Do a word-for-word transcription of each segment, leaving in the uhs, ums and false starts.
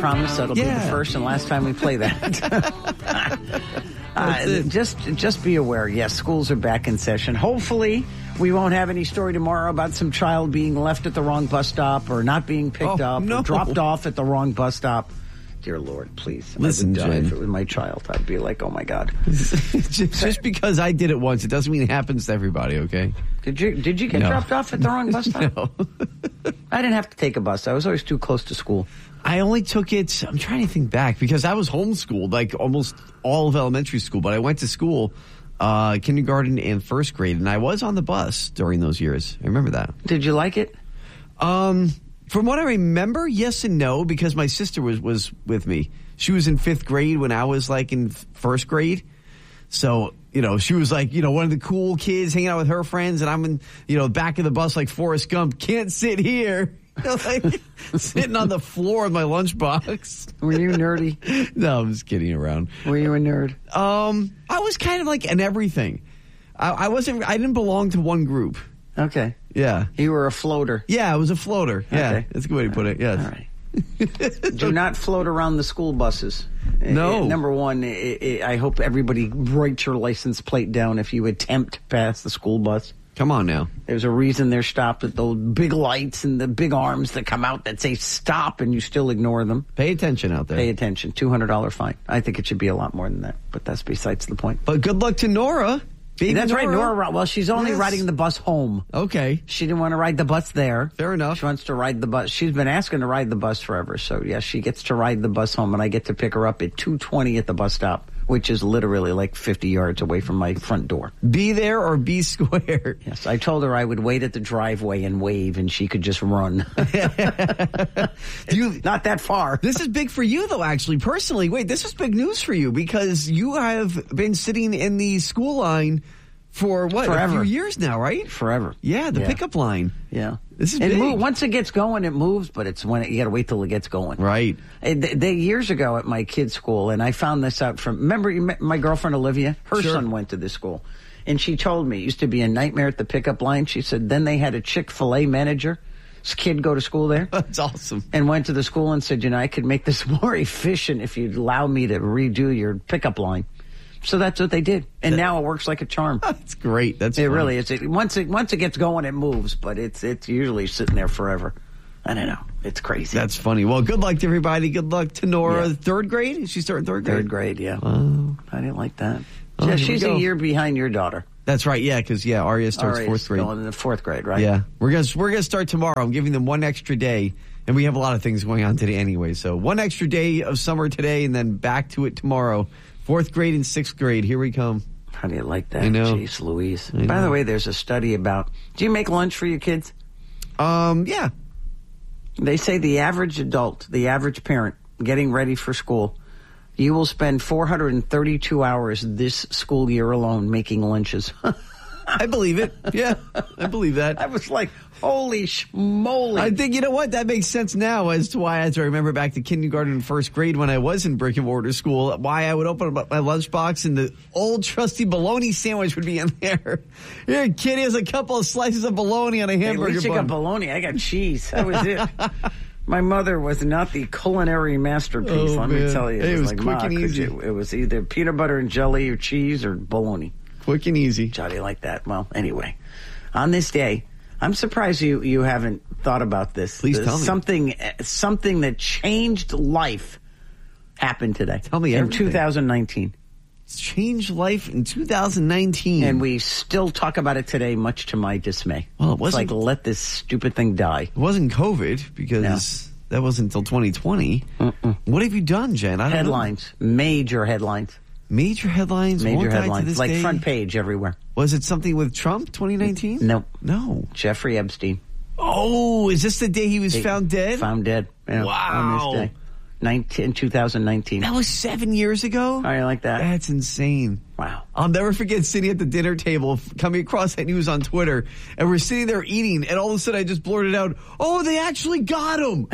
promise that'll Yeah. be the first and last time we play that. uh, just, just be aware. Yes, schools are back in session. Hopefully, we won't have any story tomorrow about some child being left at the wrong bus stop or not being picked Oh, up no. or dropped off at the wrong bus stop. Dear Lord, please. Listen, I would die Jen. if it was my child. I'd be like, oh my God. just, just because I did it once, it doesn't mean it happens to everybody, okay? Did you Did you get No. dropped off at the wrong bus stop? No. I didn't have to take a bus. I was always too close to school. I only took it, I'm trying to think back, because I was homeschooled, like almost all of elementary school, but I went to school, uh, kindergarten and first grade, and I was on the bus during those years. I remember that. Did you like it? Um, from what I remember, yes and no, because my sister was, was with me. She was in fifth grade when I was like in first grade. So, you know, she was like, you know, one of the cool kids hanging out with her friends, and I'm in, you know, back of the bus like Forrest Gump, can't sit here. Like sitting on the floor with my lunchbox. Were you nerdy? No, I'm just kidding around. Were you a nerd? Um, I was kind of like an everything. I, I wasn't, I didn't belong to one group. Okay. Yeah. You were a floater. Yeah, I was a floater. Yeah, Okay. that's a good way to put it. Yes. All right. Do not float around the school buses. No. Uh, number one, I, I hope everybody writes your license plate down if you attempt to pass the school bus. Come on now. There's a reason they're stopped at those big lights and the big arms that come out that say stop, and you still ignore them. Pay attention out there. Pay attention. two hundred dollars fine. I think it should be a lot more than that, but that's besides the point. But good luck to Nora. Baby That's right, Nora. Nora. Well, she's only Yes. riding the bus home. Okay. She didn't want to ride the bus there. Fair enough. She wants to ride the bus. She's been asking to ride the bus forever. So, yes, she gets to ride the bus home, and I get to pick her up at two twenty at the bus stop, which is literally like fifty yards away from my front door. Be there or be square. Yes, I told her I would wait at the driveway and wave, and she could just run. Do you, Not that far. this is big for you, though, actually. Personally, wait, this is big news for you because you have been sitting in the school line for, what, Forever. a few years now, right? Forever. Yeah, the Yeah. pickup line. Yeah. This is it big. move, once it gets going, it moves, but it's when it, you got to wait till it gets going. Right. Uh, They, they, years ago at my kid's school, and I found this out from, remember you met my girlfriend Olivia? Her Sure. son went to this school. And she told me it used to be a nightmare at the pickup line. She said then they had a Chick-fil-A manager. This kid go to school there. That's awesome. And went to the school and said, you know, I could make this more efficient if you'd allow me to redo your pickup line. So that's what they did. And now it works like a charm. That's great. That's It fun. really is. It, once it once it gets going, it moves, but it's it's usually sitting there forever. I don't know. It's crazy. That's funny. Well, good luck to everybody. Good luck to Nora. Yeah. Third grade? Is she starting third grade? Third grade, yeah. Oh. I didn't like that. Oh, yeah, here we she's go. a year behind your daughter. That's right. Yeah, because yeah, Aria starts Aria's fourth grade. going in the fourth grade, right? Yeah, we're gonna we're gonna start tomorrow. I'm giving them one extra day, and we have a lot of things going on today anyway. So one extra day of summer today, and then back to it tomorrow. Fourth grade and sixth grade. Here we come. How do you like that? I know. Jeez Louise. I By know. the way, there's a study about. Do you make lunch for your kids? Um, yeah. They say the average adult, the average parent, getting ready for school, you will spend four hundred thirty-two hours this school year alone making lunches. I believe it. Yeah, I believe that. I was like, holy schmoly. I think, you know what, that makes sense now as to why, as I remember back to kindergarten and first grade when I was in brick and mortar school, why I would open up my lunchbox and the old trusty bologna sandwich would be in there. Here, kid, here's a couple of slices of bologna on a Hey, hamburger at least you bun. got bologna. I got cheese. That was it. My mother was not the culinary masterpiece, Oh, let man. me tell you. It was like, quick Ma, and could easy. you- It was either peanut butter and jelly or cheese or bologna. Quick and easy. Jolly like that. Well, anyway, on this day, I'm surprised you, you haven't thought about this. Please Uh, tell me. Something, something that changed life happened today. Tell me in everything. two thousand nineteen. It's changed life in two thousand nineteen. And we still talk about it today, much to my dismay. Well, it it's wasn't- like, let this stupid thing die. It wasn't COVID because that wasn't until twenty twenty. Mm-mm. What have you done, Jen? I don't Headlines, major headlines, know. Major headlines. major won't die to headlines, this like day? front page everywhere. Was it something with Trump twenty nineteen? Nope. No. Jeffrey Epstein. Oh, is this the day he was They- found dead? Found dead. Yeah, Wow. On this day. nineteen, two thousand nineteen. That was seven years ago? How do you like that? That's insane. Wow. I'll never forget sitting at the dinner table, f- coming across that news on Twitter, and we're sitting there eating, and all of a sudden I just blurted out, "Oh, they actually got him!"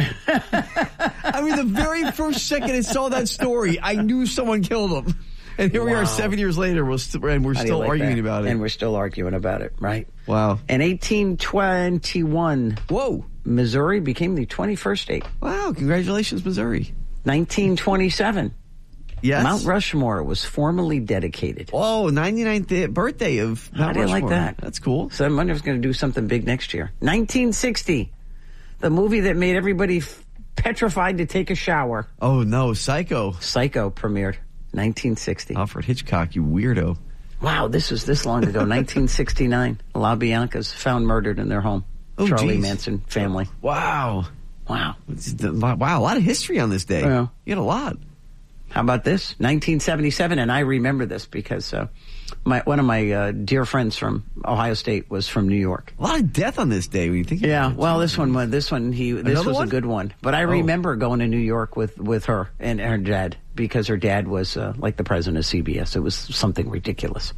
I mean, the very first second I saw that story, I knew someone killed him. And here we Wow. are seven years later, we're st- and we're How do you still like arguing that? about it. And we're still arguing about it, right? Wow. In eighteen twenty-one, Whoa. Missouri became the twenty-first state. Wow, congratulations, Missouri. nineteen twenty-seven. Yes. Mount Rushmore was formally dedicated. Oh, ninety-ninth birthday of Mount I didn't Rushmore. like that. That's cool. So I wonder if it's going to do something big next year. nineteen sixty, the movie that made everybody f- petrified to take a shower. Oh, no, Psycho. Psycho premiered, nineteen sixty. Alfred Hitchcock, you weirdo. Wow, this was this long ago, nineteen sixty-nine. La Biancas found murdered in their home. Oh, Charlie geez. Manson family. Wow. Wow. Wow, a lot of history on this day. Yeah. You had a lot. How about this? nineteen seventy-seven, and I remember this because uh, my one of my uh, dear friends from Ohio State was from New York. A lot of death on this day when you think Yeah, about it. well, this one, this one, he, this Another was one? a good one. But I Oh. remember going to New York with, with her and her dad because her dad was uh, like the president of C B S. It was something ridiculous,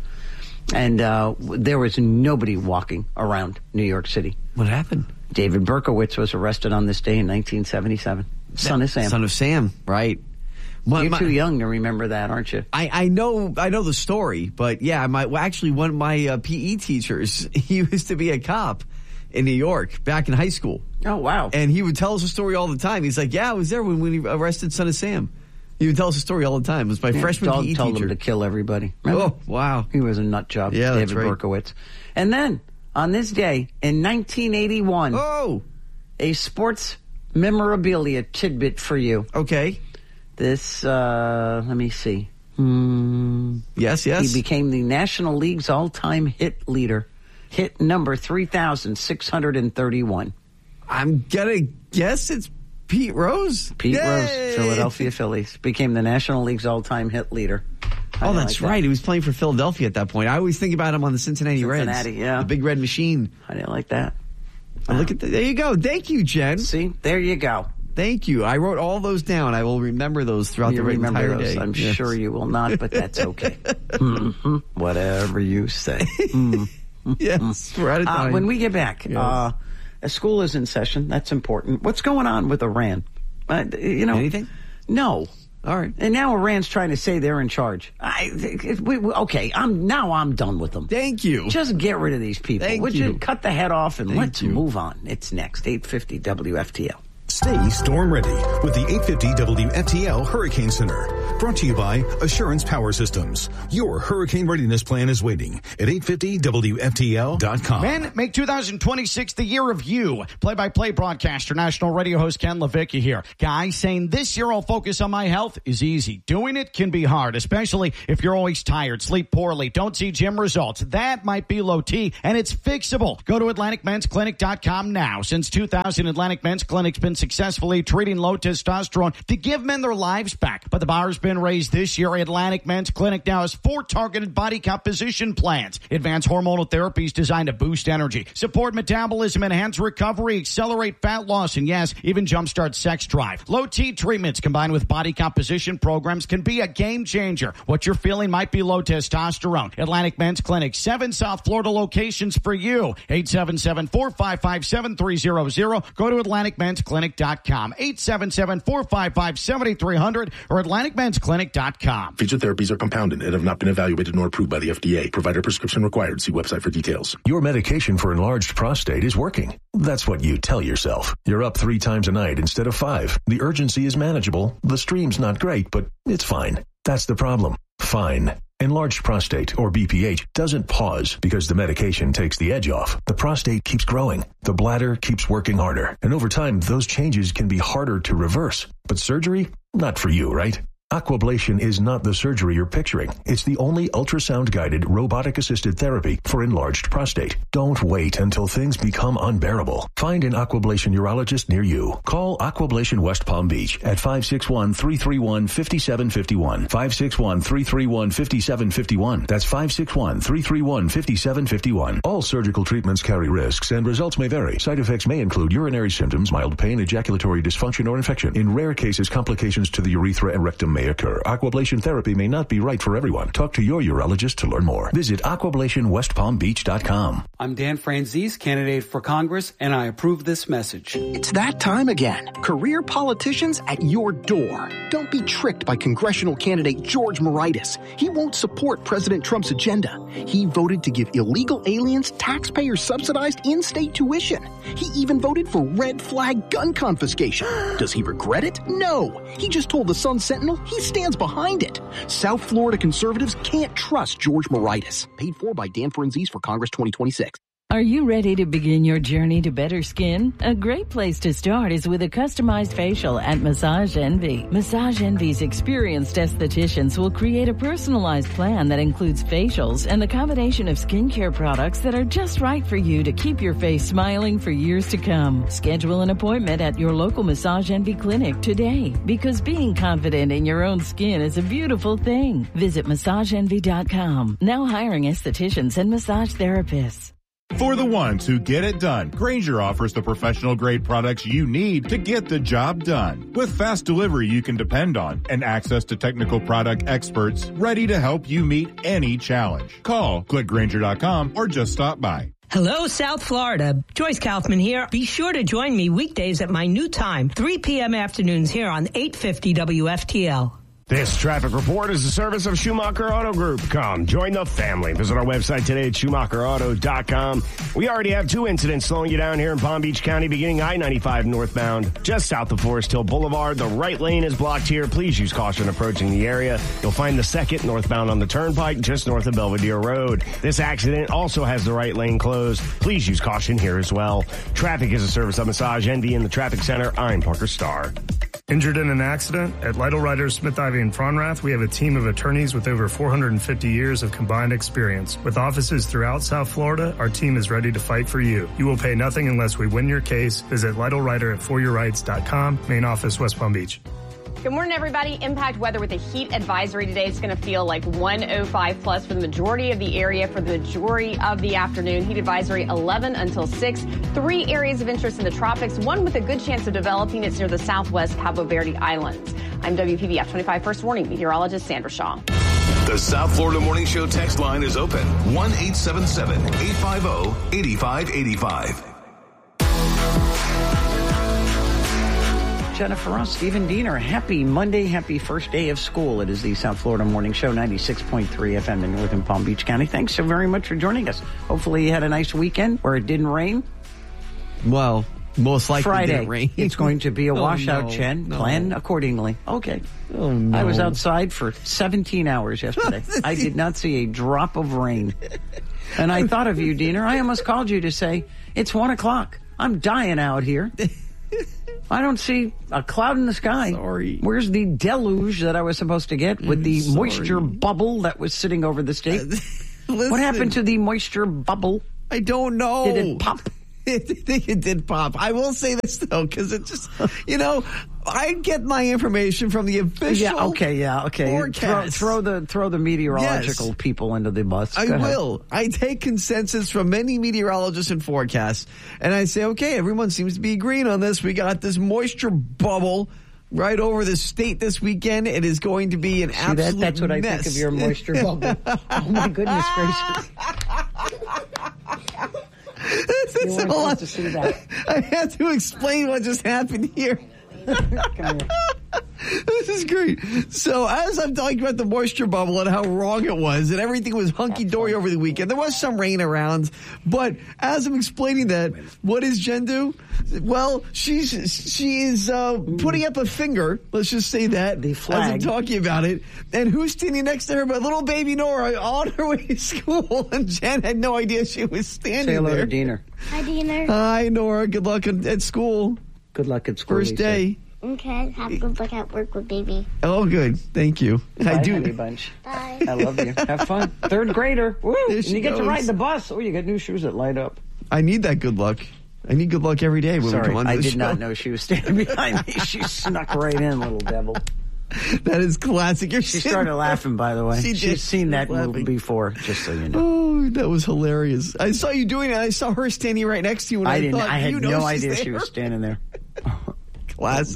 and uh, there was nobody walking around New York City. What happened? David Berkowitz was arrested on this day in nineteen seventy-seven. Son of Sam. Son of Sam, right. My, You're my- too young to remember that, aren't you? I, I know I know the story, but yeah, my well, actually one of my uh, P E teachers, he used to be a cop in New York back in high school. Oh, wow. And he would tell us a story all the time. He's like, yeah, I was there when, when he arrested Son of Sam. He would tell us a story all the time. It was my Yeah, freshman dog P E told teacher. him to kill everybody. Remember? Oh, wow. He was a nut job, Yeah, that's David right. Berkowitz. And then, on this day, in nineteen eighty-one, Oh, a sports memorabilia tidbit for you. okay. This, uh, let me see. Hmm. Yes, yes. He became the National League's all-time hit leader. Hit number three thousand six hundred thirty-one. I'm gonna guess it's Pete Rose. Pete Yay! Rose, Philadelphia Phillies, became the National League's all-time hit leader. How Oh, do you that's like that? right. He was playing for Philadelphia at that point. I always think about him on the Cincinnati, Cincinnati, Reds. yeah. The Big Red Machine. I didn't like that. And Look at the, there you go. Thank you, Jen. See, there you go. Thank you. I wrote all those down. I will remember those throughout You the remember entire those. day. I'm Yes. sure you will not, but that's okay. hmm Whatever you say. Mm. Yes, we're out of Uh, time. when we get back, Yes. uh, a school is in session. That's important. What's going on with Iran? Uh, you know, Anything? No. All right. And now Iran's trying to say they're in charge. I, it, we, we- okay, I'm now I'm done with them. Thank you. Just get rid of these people. Thank Would you. you. cut the head off and Thank let's you. move on? It's next, eight fifty W F T L. Stay storm ready with the eight fifty W F T L Hurricane Center. Brought to you by Assurance Power Systems. Your hurricane readiness plan is waiting at eight fifty W F T L dot com. Men, make two thousand twenty-six the year of you. Play-by-play broadcaster, national radio host Ken Levicki here. Guy saying this year I'll focus on my health is easy. Doing it can be hard, especially if you're always tired, sleep poorly, don't see gym results. That might be low T, and it's fixable. Go to Atlantic Men's Clinic dot com now. Since two thousand, Atlantic Men's Clinic's been successfully treating low testosterone to give men their lives back. But the bar has been raised this year. Atlantic Men's Clinic now has four targeted body composition plans. Advanced hormonal therapies designed to boost energy, support metabolism, enhance recovery, accelerate fat loss, and yes, even jumpstart sex drive. Low T treatments combined with body composition programs can be a game changer. What you're feeling might be low testosterone. Atlantic Men's Clinic, seven South Florida locations for you. eight seven seven, four five five, seven three zero zero. Go to Atlantic Men's Clinic dot com. eight seven seven, four five five, seven three zero zero or Atlantic Men's Clinic dot com. Featured therapies are compounded and have not been evaluated nor approved by the F D A. Provider prescription required. See website for details. Your medication for enlarged prostate is working. That's what you tell yourself. You're up three times a night instead of five. The urgency is manageable. The stream's not great, but it's fine. That's the problem. Fine. Enlarged prostate, or B P H, doesn't pause because the medication takes the edge off. The prostate keeps growing. The bladder keeps working harder. And over time, those changes can be harder to reverse. But surgery? Not for you, right? Aquablation is not the surgery you're picturing. It's the only ultrasound-guided, robotic-assisted therapy for enlarged prostate. Don't wait until things become unbearable. Find an Aquablation urologist near you. Call Aquablation West Palm Beach at five six one, three three one, five seven five one. five six one, three three one, five seven five one. That's five six one, three three one, five seven five one. All surgical treatments carry risks and results may vary. Side effects may include urinary symptoms, mild pain, ejaculatory dysfunction, or infection. In rare cases, complications to the urethra and rectum may may occur. Aquablation therapy may not be right for everyone. Talk to your urologist to learn more. Visit aquablation west palm beach dot com. I'm Dan Franzese, candidate for Congress, and I approve this message. It's that time again. Career politicians at your door. Don't be tricked by congressional candidate George Moraitis. He won't support President Trump's agenda. He voted to give illegal aliens taxpayer-subsidized in-state tuition. He even voted for red flag gun confiscation. Does he regret it? No. He just told the Sun Sentinel he stands behind it. South Florida conservatives can't trust George Moraitis. Paid for by Dan Franzese for Congress twenty twenty-six. Are you ready to begin your journey to better skin? A great place to start is with a customized facial at Massage Envy. Massage Envy's experienced estheticians will create a personalized plan that includes facials and the combination of skincare products that are just right for you to keep your face smiling for years to come. Schedule an appointment at your local Massage Envy clinic today, because being confident in your own skin is a beautiful thing. Visit massage envy dot com. Now hiring estheticians and massage therapists. For the ones who get it done, Grainger offers the professional-grade products you need to get the job done. With fast delivery you can depend on and access to technical product experts ready to help you meet any challenge. Call, click Grainger dot com, or just stop by. Hello, South Florida. Joyce Kaufman here. Be sure to join me weekdays at my new time, three p.m. afternoons here on eight fifty W F T L. This traffic report is the service of Schumacher Auto Group. Come, join the family. Visit our website today at schumacher auto dot com. We already have two incidents slowing you down here in Palm Beach County, beginning I ninety-five northbound, just south of Forest Hill Boulevard. The right lane is blocked here. Please use caution approaching the area. You'll find the second northbound on the turnpike, just north of Belvedere Road. This accident also has the right lane closed. Please use caution here as well. Traffic is a service of Massage Envy in the traffic center. I'm Parker Starr. Injured in an accident? At Lytle Writers, Smith Ivy, and Fronrath, we have a team of attorneys with over four hundred fifty years of combined experience. With offices throughout South Florida, our team is ready to fight for you. You will pay nothing unless we win your case. Visit Lytle Writer at for your rights dot com, main office, West Palm Beach. Good morning, everybody. Impact weather with a heat advisory today. It's going to feel like one oh five plus for the majority of the area for the majority of the afternoon. Heat advisory eleven until six. Three areas of interest in the tropics, one with a good chance of developing. It's near the southwest Cabo Verde Islands. I'm W P B F twenty-five First Warning meteorologist Sandra Shaw. The South Florida Morning Show text line is open. one eight seven seven, eight five zero, eight five eight five. Jennifer Ross, Stephen Diener, happy Monday, happy first day of school. It is the South Florida Morning Show, ninety-six point three F M in Northern Palm Beach County. Thanks so very much for joining us. Hopefully you had a nice weekend where it didn't rain. Well, most likely Friday, it didn't rain. It's going to be a oh, washout, no, Chen. No. Plan accordingly. Okay. Oh, no. I was outside for seventeen hours yesterday. I did not see a drop of rain. And I thought of you, Diener. I almost called you to say, it's one o'clock. I'm dying out here. I don't see a cloud in the sky. Sorry. Where's the deluge that I was supposed to get with I'm the sorry. moisture bubble that was sitting over the state? What happened to the moisture bubble? I don't know. Did it pop? I think it did pop. I will say this, though, because it just, you know, I get my information from the official Yeah, okay, yeah, okay. Throw, forecast. throw the throw the meteorological Yes. people into the bus. I Go ahead. will. I take consensus from many meteorologists and forecasts, and I say, okay, everyone seems to be agreeing on this. We got this moisture bubble right over the state this weekend. It is going to be an See absolute that? That's what I mess. think of your moisture bubble. Oh, my goodness gracious. This You is weren't a lot. supposed to see that. I have to explain what just happened here. Come here. This is great. So as I'm talking about the moisture bubble and how wrong it was and everything was hunky-dory over the weekend, there was some rain around, but as I'm explaining that, what does Jen do? Well, she's she is uh, putting up a finger, let's just say that, The flag. as I'm talking about it, and who's standing next to her but little baby Nora on her way to school, and Jen had no idea she was standing Say hello there. to Diener. Hi, Diener. Hi, Nora. Good luck at at school. Good luck at school. First Lisa. day. Okay, have a good luck at work with baby. Oh, good. Thank you. Bye, I do. honey bunch. Bye. I love you. Have fun. Third grader. Woo! There And she you get to goes. ride the bus. Oh, you got new shoes that light up. I need that good luck. I need good luck every day when we Sorry, come on to I the did show. not know she was standing behind me. She snuck right in, little devil. That is classic. You're She sitting- started laughing, by the way. She did. She's seen She that was movie laughing. before, just so you know. Oh, that was hilarious. I saw you doing it. I saw her standing right next to you, and I, I didn't. thought, I had you know no she's idea there. she was standing there. Classic.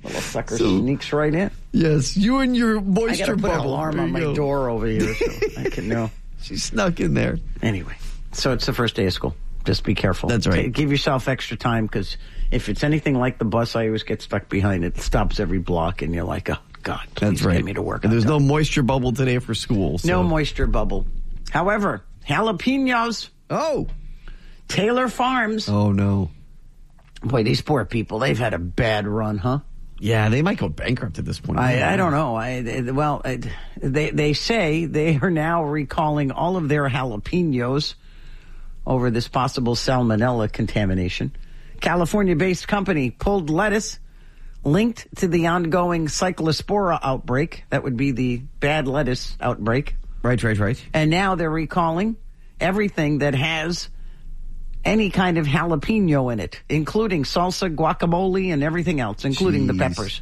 Little sucker So- sneaks right in. Yes, you and your I moisture got to put an bubble. alarm There on you my go. door over here so I can know. She snuck in there. Anyway, so it's the first day of school. Just be careful. That's right. Ta- Give yourself extra time because if it's anything like the bus, I always get stuck behind it. It stops every block and you're like, oh, God, please That's right. get me to work. And on there's time. no moisture bubble today for school. So. No moisture bubble. However, jalapenos. Oh. Taylor Farms. Oh, no. Boy, these poor people, they've had a bad run, huh? Yeah, they might go bankrupt at this point. I, I don't know. I, they- well, I, they they say they are now recalling all of their jalapenos over this possible salmonella contamination. California-based company pulled lettuce linked to the ongoing cyclospora outbreak. That would be the bad lettuce outbreak. Right, right, right. And now they're recalling everything that has any kind of jalapeno in it, including salsa, guacamole, and everything else, including the Jeez. peppers.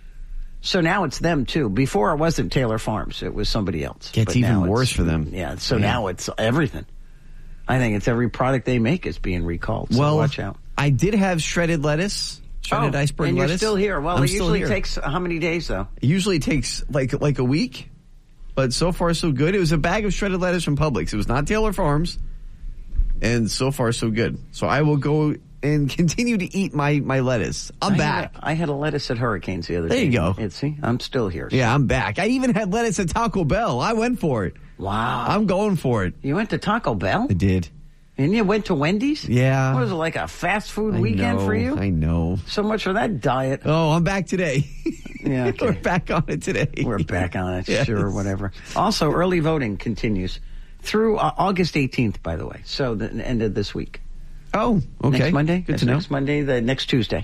So now it's them, too. Before it wasn't Taylor Farms. It was somebody else. Gets But even now worse it's- for them. Yeah, so Yeah. now it's everything. I think it's every product they make is being recalled. So well, watch out. I did have shredded lettuce, shredded oh, iceberg and lettuce. you're still here. Well, I'm it still usually here. takes how many days, though? It usually takes like like a week, but so far so good. It was a bag of shredded lettuce from Publix. It was not Taylor Farms, and so far so good. So I will go and continue to eat my my lettuce. I'm I back. Had a, I had a lettuce at Hurricanes the other There day. you go. It, see, I'm still here. Yeah, I'm back. I even had lettuce at Taco Bell. I went for it. Wow. I'm going for it. You went to Taco Bell? I did. And you went to Wendy's? Yeah. What was it, like a fast food I weekend know, for you? I know. So much for that diet. Oh, I'm back today. Yeah, okay. We're back on it today. We're back on it, Yes. sure, whatever. Also, early voting continues through uh, August eighteenth, by the way. So the end of this week. Oh, okay. Next Monday? Good It's to know. Next Monday, the next Tuesday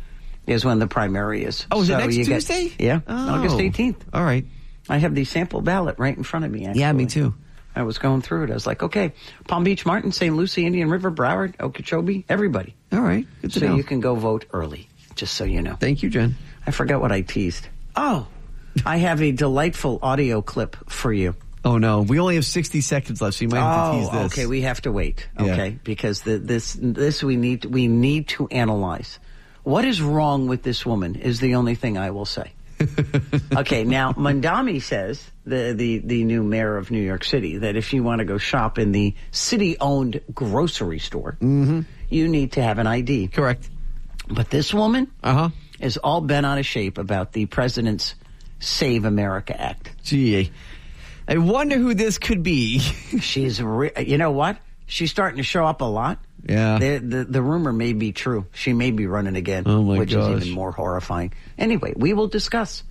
is when the primary is. Oh, is so it next you get- Tuesday? yeah, Oh. August eighteenth. All right. I have the sample ballot right in front of me, actually. Yeah, me too. I was going through it. I was like, okay, Palm Beach, Martin, Saint Lucie, Indian River, Broward, Okeechobee, everybody. All right. Good to So know. you can go vote early, just so you know. Thank you, Jen. I forgot what I teased. Oh, I have a delightful audio clip for you. Oh, no. We only have sixty seconds left, so you might have to tease Oh, this. okay. We have to wait. Yeah. Okay, because the, this this we need we need to analyze. What is wrong with this woman is the only thing I will say. Okay, now Mandami says, the, the the new mayor of New York City, that if you want to go shop in the city-owned grocery store, Mm-hmm. you need to have an I D. Correct. But this woman Uh-huh. is all bent out of shape about the president's Save America Act. Gee, I wonder who this could be. She's, re- you know what? She's starting to show up a lot. Yeah. The, the the rumor may be true. She may be running again, Oh, my which gosh. is even more horrifying. Anyway, we will discuss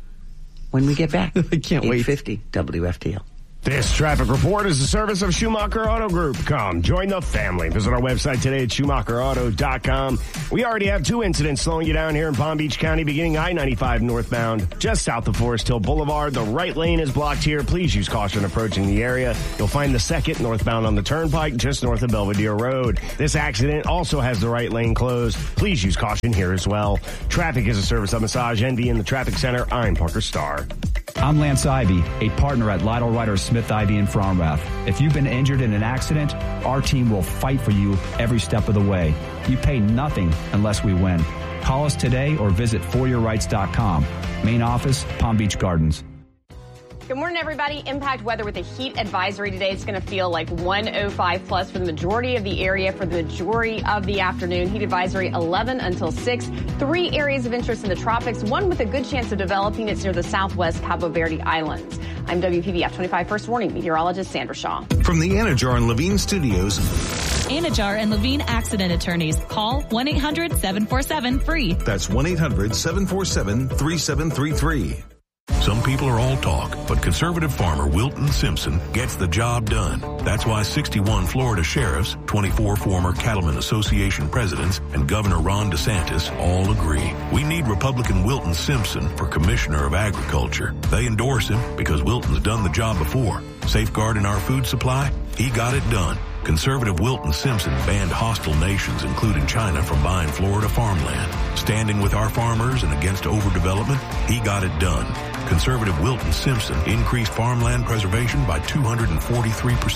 when we get back. I can't wait. eight fifty W F T L. This traffic report is a service of Schumacher Auto Group. Come, join the family. Visit our website today at Schumacher Auto dot com. We already have two incidents slowing you down here in Palm Beach County, beginning I ninety-five northbound, just south of Forest Hill Boulevard. The right lane is blocked here. Please use caution approaching the area. You'll find the second northbound on the turnpike, just north of Belvedere Road. This accident also has the right lane closed. Please use caution here as well. Traffic is a service of Massage Envy in the Traffic Center. I'm Parker Starr. I'm Lance Ivy, a partner at Lytle Ryder Smith Ivy in Fromrath. If you've been injured in an accident, our team will fight for you every step of the way. You pay nothing unless we win. Call us today or visit for your rights dot com. Main office, Palm Beach Gardens. Good morning, everybody. Impact weather with a heat advisory today. It's going to feel like one oh five plus for the majority of the area for the majority of the afternoon. Heat advisory eleven until six. Three areas of interest in the tropics, one with a good chance of developing. It's near the southwest Cabo Verde Islands. I'm W P B F twenty-five First Warning meteorologist Sandra Shaw. From the Anajar and Levine Studios. Anajar and Levine Accident Attorneys. Call one eight hundred seven four seven free. That's one eight hundred seven four seven three seven three three. Some people are all talk, but conservative farmer Wilton Simpson gets the job done. That's why sixty-one Florida sheriffs, twenty-four former Cattlemen Association presidents, and Governor Ron DeSantis all agree. We need Republican Wilton Simpson for Commissioner of Agriculture. They endorse him because Wilton's done the job before. Safeguarding our food supply, he got it done. Conservative Wilton Simpson banned hostile nations, including China, from buying Florida farmland. Standing with our farmers and against overdevelopment, he got it done. Conservative Wilton Simpson increased farmland preservation by two hundred forty-three percent.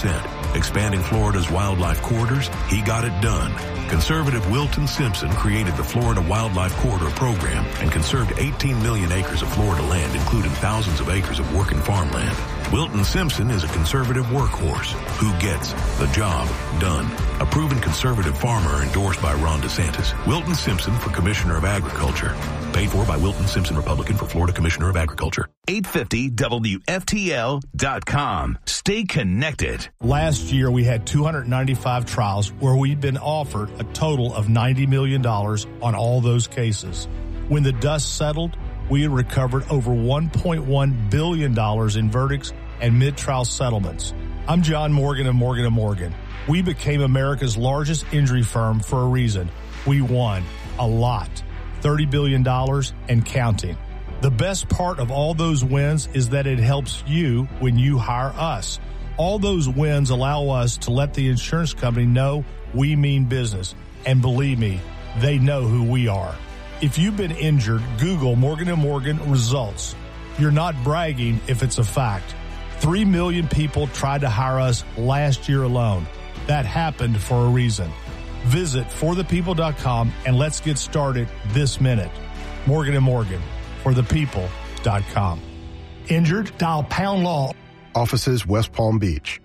Expanding Florida's wildlife corridors, he got it done. Conservative Wilton Simpson created the Florida Wildlife Corridor Program and conserved eighteen million acres of Florida land, including thousands of acres of working farmland. Wilton Simpson is a conservative workhorse who gets the job done. A proven conservative farmer endorsed by Ron DeSantis. Wilton Simpson for Commissioner of Agriculture. Paid for by Wilton Simpson, Republican, for Florida Commissioner of Agriculture. eight fifty W F T L dot com. Stay connected. Last year, we had two hundred ninety-five trials where we'd been offered a total of ninety million dollars on all those cases. When the dust settled, we had recovered over one point one billion dollars in verdicts and mid-trial settlements. I'm John Morgan of Morgan and Morgan. We became America's largest injury firm for a reason. We won a lot, thirty billion dollars and counting. The best part of all those wins is that it helps you when you hire us. All those wins allow us to let the insurance company know we mean business. And believe me, they know who we are. If you've been injured, Google Morgan and Morgan results. You're not bragging if it's a fact. Three million people tried to hire us last year alone. That happened for a reason. Visit for the people dot com and let's get started this minute. Morgan and Morgan, for the people dot com. Injured? Dial pound law. Offices West Palm Beach.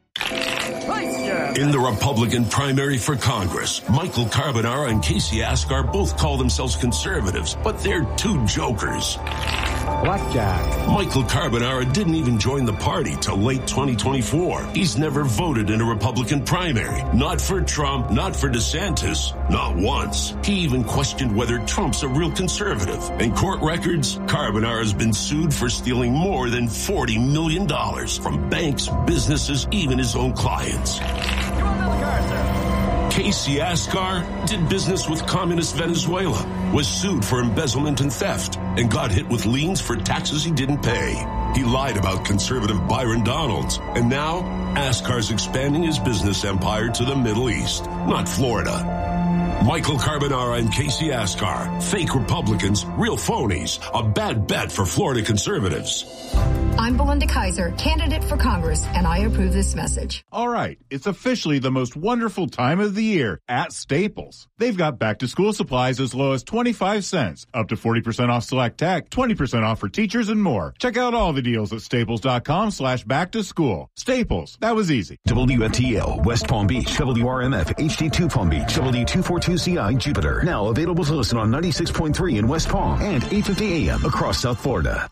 In the Republican primary for Congress, Michael Carbonara and Casey Askar both call themselves conservatives, but they're two jokers. Blackjack. Michael Carbonara didn't even join the party till late twenty twenty-four. He's never voted in a Republican primary. Not for Trump, not for DeSantis, not once. He even questioned whether Trump's a real conservative. In court records, Carbonara's been sued for stealing more than forty million dollars from banks, businesses, even his own clients. Casey Askar did business with communist Venezuela, was sued for embezzlement and theft, and got hit with liens for taxes he didn't pay. He lied about conservative Byron Donalds, and now Askar's expanding his business empire to the Middle East, not Florida. Michael Carbonara and Casey Askar, fake Republicans, real phonies, a bad bet for Florida conservatives. I'm Belinda Kaiser, candidate for Congress, and I approve this message. All right, it's officially the most wonderful time of the year at Staples. They've got back-to-school supplies as low as twenty-five cents, up to forty percent off select tech, twenty percent off for teachers, and more. Check out all the deals at staples.com slash back-to-school. Staples, that was easy. W F T L, West Palm Beach, W R M F, H D two Palm Beach, W two forty-two C I, Jupiter. Now available to listen on ninety-six point three in West Palm and eight fifty A M across South Florida.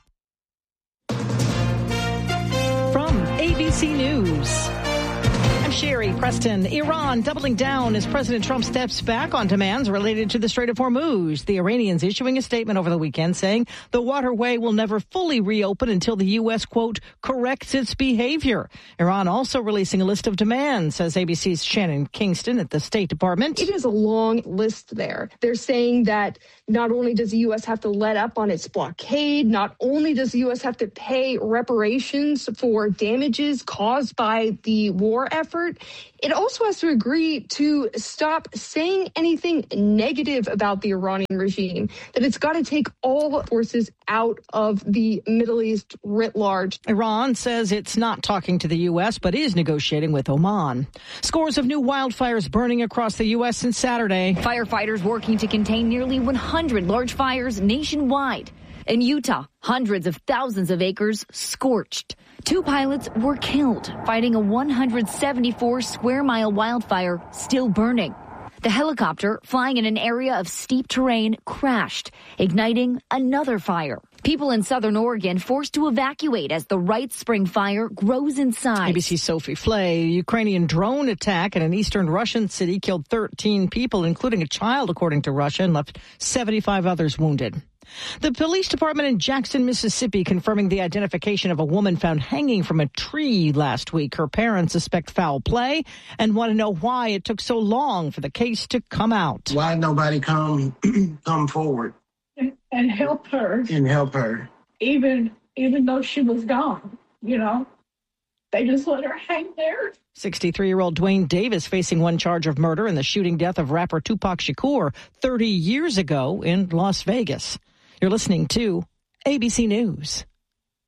From A B C News, I'm Sherry Preston. Iran doubling down as President Trump steps back on demands related to the Strait of Hormuz. The Iranians issuing a statement over the weekend saying the waterway will never fully reopen until the U S, quote, corrects its behavior. Iran also releasing a list of demands, says A B C's Shannon Kingston at the State Department. It is a long list there. They're saying that not only does the U S have to let up on its blockade, not only does the U S have to pay reparations for damages caused by the war effort, it also has to agree to stop saying anything negative about the Iranian regime, that it's got to take all forces out of the Middle East writ large. Iran says it's not talking to the U S, but is negotiating with Oman. Scores of new wildfires burning across the U S since Saturday. Firefighters working to contain nearly one hundred large fires nationwide. In Utah, hundreds of thousands of acres scorched. Two pilots were killed fighting a one hundred seventy-four square mile wildfire still burning. The helicopter flying in an area of steep terrain crashed, igniting another fire. People in southern Oregon forced to evacuate as the Wright Spring fire grows in size. A B C's Sophie Flay. A Ukrainian drone attack in an eastern Russian city killed thirteen people, including a child, according to Russia, and left seventy-five others wounded. The police department in Jackson, Mississippi, confirming the identification of a woman found hanging from a tree last week. Her parents suspect foul play and want to know why it took so long for the case to come out. Why nobody come come forward and, and help her and help her, even even though she was gone, you know? They just let her hang there. sixty-three-year-old Dwayne Davis facing one charge of murder in the shooting death of rapper Tupac Shakur thirty years ago in Las Vegas. You're listening to A B C News.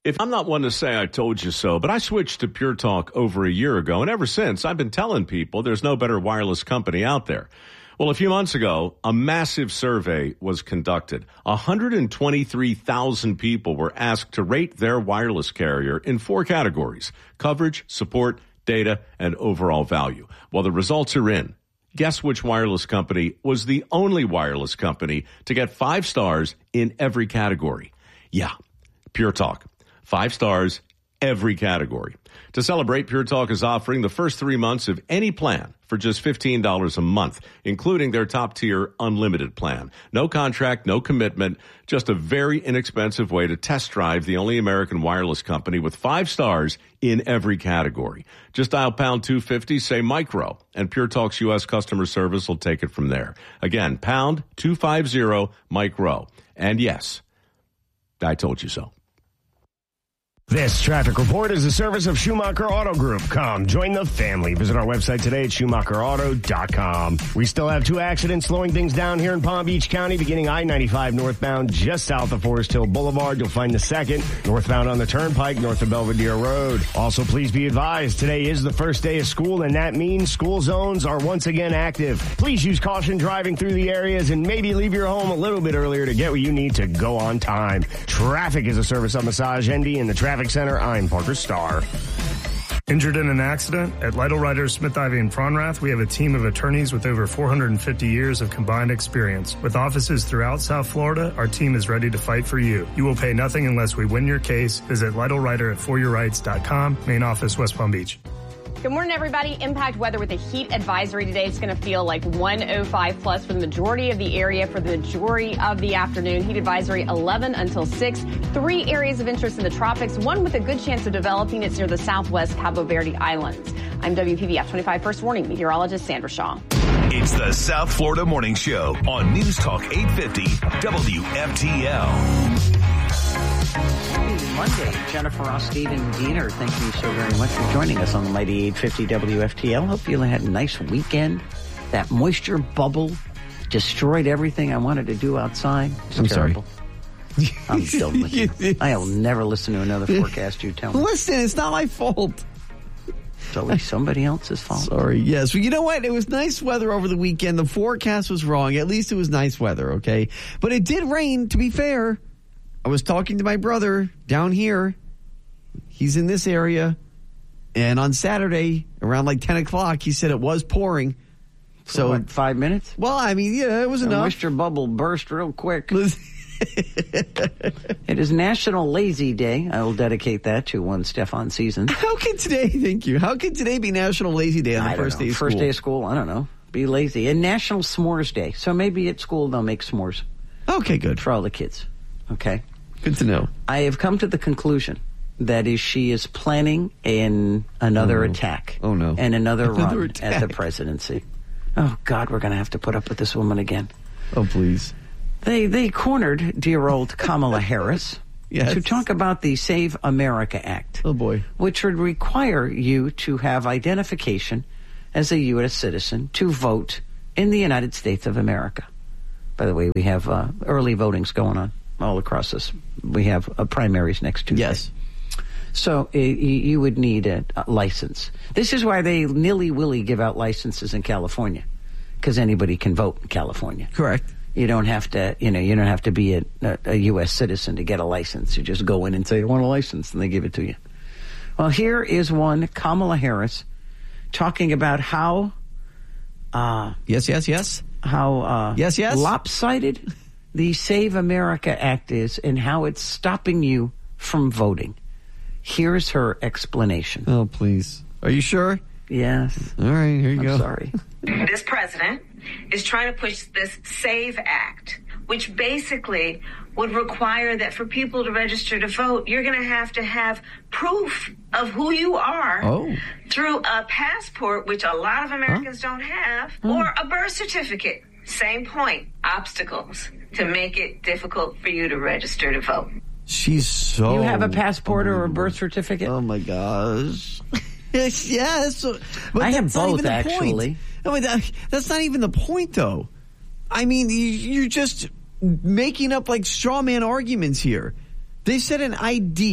If I'm not one to say I told you so, but I switched to Pure Talk over a year ago, and ever since, I've been telling people there's no better wireless company out there. Well, a few months ago, a massive survey was conducted. one hundred twenty-three thousand people were asked to rate their wireless carrier in four categories: coverage, support, data, and overall value. Well, the results are in. Guess which wireless company was the only wireless company to get five stars in every category? Yeah, Pure Talk. Five stars, every category. To celebrate, Pure Talk is offering the first three months of any plan for just fifteen dollars a month, including their top-tier unlimited plan. No contract, no commitment, just a very inexpensive way to test drive the only American wireless company with five stars in every category. Just dial pound two fifty, say micro, and Pure Talk's U S customer service will take it from there. Again, pound two fifty, micro. And yes, I told you so. This traffic report is a service of Schumacher Auto Group. Come, join the family. Visit our website today at Schumacher Auto dot com. We still have two accidents slowing things down here in Palm Beach County, beginning I ninety-five northbound just south of Forest Hill Boulevard. You'll find the second northbound on the Turnpike north of Belvedere Road. Also, please be advised, today is the first day of school, and that means school zones are once again active. Please use caution driving through the areas and maybe leave your home a little bit earlier to get what you need to go on time. Traffic is a service of Massage Envy and the Traffic Center. I'm Parker Starr. Injured in an accident? At Lytle Writers, Smith, Ivy, and Fronrath, we have a team of attorneys with over four hundred fifty years of combined experience. With offices throughout South Florida, our team is ready to fight for you. You will pay nothing unless we win your case. Visit Lytle Writer at for your rights dot com. Main office, West Palm Beach. Good morning, everybody. Impact weather with a heat advisory today. It's going to feel like one oh five plus for the majority of the area for the majority of the afternoon. Heat advisory eleven until six. Three areas of interest in the tropics, one with a good chance of developing. It's near the southwest Cabo Verde Islands. I'm W P B F twenty-five First Warning meteorologist Sandra Shaw. It's the South Florida Morning Show on News Talk eight fifty W F T L. Monday. Jennifer Ross, Stephen Diener, thank you so very much for joining us on the mighty eight fifty W F T L. Hope you had a nice weekend. That moisture bubble destroyed everything I wanted to do outside. It's I'm terrible. sorry. I'm done with you. I'll never listen to another forecast you tell me. Listen, it's not my fault. It's always somebody else's fault. Sorry. Yes. Well, you know what? It was nice weather over the weekend. The forecast was wrong. At least it was nice weather, okay? But it did rain, to be fair. I was talking to my brother down here. He's in this area. And on Saturday, around like ten o'clock, he said it was pouring. For so what, five minutes? Well, I mean, yeah, it was the enough. moisture bubble burst real quick. It is National Lazy Day. I will dedicate that to one Stefan Season. How can today, thank you, how can today be National Lazy Day on the I first don't know. day of school? First day of school, I don't know. Be lazy. And National S'mores Day. So maybe at school they'll make s'mores. Okay, good. For all the kids. Okay. Good to know. I have come to the conclusion that is she is planning an another oh, no. attack. Oh, no. And another, another run attack. at the presidency. Oh, God, we're going to have to put up with this woman again. Oh, please. They they cornered dear old Kamala Harris yes. to talk about the Save America Act. Oh, boy. Which would require you to have identification as a U S citizen to vote in the United States of America. By the way, we have uh, early votings going on all across us. We have uh, primaries next Tuesday. Yes. So uh, you would need a, a license. This is why they nilly-willy give out licenses in California, because anybody can vote in California. Correct. You don't have to, you know, you don't have to be a, a, a U S citizen to get a license. You just go in and say, I want a license, and they give it to you. Well, here is one, Kamala Harris, talking about how... Uh, yes, yes, yes. How uh, yes, yes. lopsided the Save America Act is and how it's stopping you from voting. Here's her explanation. Oh, please. Are you sure? Yes. All right, here you I'm go. sorry. This president is trying to push this SAVE Act, which basically would require that for people to register to vote, you're going to have to have proof of who you are oh. through a passport, which a lot of Americans huh? don't have, hmm. or a birth certificate. Same point. Obstacles to make it difficult for you to register to vote. She's so... You have a passport or a birth certificate? Oh, my gosh. yes, yes. But I have that's not both, even the actually. Point. No, but that, that's not even the point, though. I mean, you, you're just making up, like, straw man arguments here. They said an I D.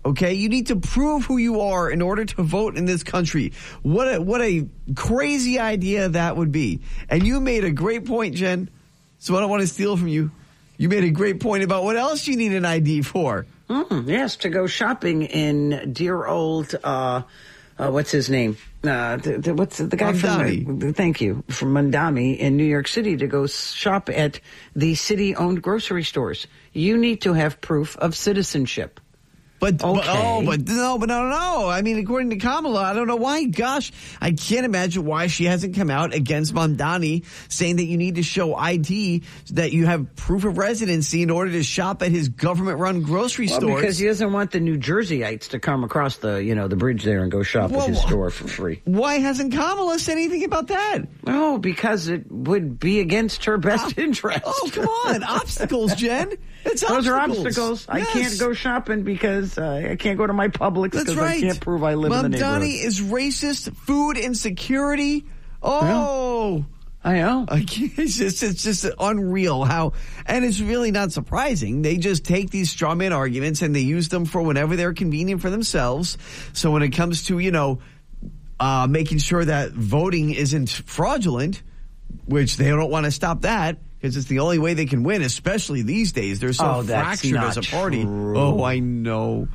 Okay, you need to prove who you are in order to vote in this country. What a, what a crazy idea that would be. And you made a great point, Jen. So I don't want to steal from you. You made a great point about what else you need an I D for. Mm, yes, to go shopping in dear old, uh, uh, what's his name? Uh, the, the, what's the guy Mamdani. from, the, thank you, from Mamdani in New York City to go shop at the city-owned grocery stores. You need to have proof of citizenship. But, okay. but oh, but no, but no, no, no. I mean, according to Kamala, I don't know why. Gosh, I can't imagine why she hasn't come out against Mamdani saying that you need to show I D, that you have proof of residency in order to shop at his government-run grocery well, stores. Because he doesn't want the New Jerseyites to come across the, you know, the bridge there and go shop well, at his store for free. Why hasn't Kamala said anything about that? Oh, because it would be against her best oh, interest. Oh, come on. Obstacles, Jen. It's Those obstacles. are obstacles. Yes. I can't go shopping because uh, I can't go to my Publix because right. I can't prove I live Mamdani in the neighborhood. Mamdani is racist, food insecurity. Oh, yeah. I know. I it's just it's just unreal how, and it's really not surprising. They just take these straw man arguments and they use them for whenever they're convenient for themselves. So when it comes to, you know, uh, making sure that voting isn't fraudulent, which they don't want to stop that, because it's the only way they can win, especially these days. They're so oh, fractured as a party. True. Oh, I know.